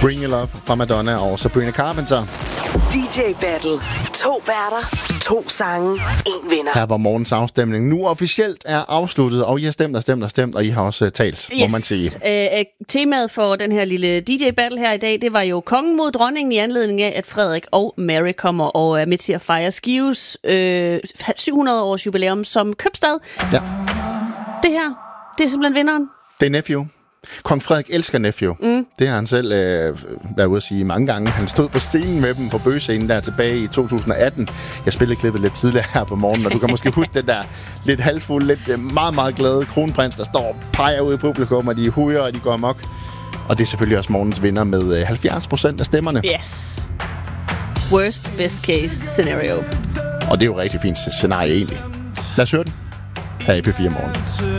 Bring Your Love fra Madonna og Sabrina Carpenter. DJ Battle. 2 værter, 2 sange, 1 vinder. Her var morgens afstemning nu officielt er afsluttet, og I har stemt, og I har også talt, må man sige. Temaet for den her lille DJ Battle her i dag, det var jo kongen mod dronningen i anledning af, at Frederik og Mary kommer og er med til at fejre Skives 700 års jubilæum som købstad. Ja. Det her, det er simpelthen vinderen. Det er Nephew. Kong Frederik elsker Nephew. Det har han selv været ude at sige mange gange. Han stod på scenen med dem på Bøgescenen der tilbage i 2018. Jeg spillede klippet lidt tidligere her på morgenen, og du kan måske huske den der lidt halvfuld, lidt meget, meget glade kronprins, der står og peger ud i publikum, og de hujer, og de går amok. Og det er selvfølgelig også morgens vinder med 70% af stemmerne. Yes. Worst, best case scenario. Og det er jo et rigtig fint scenarie egentlig. Lad os høre den her i P4 Morgen.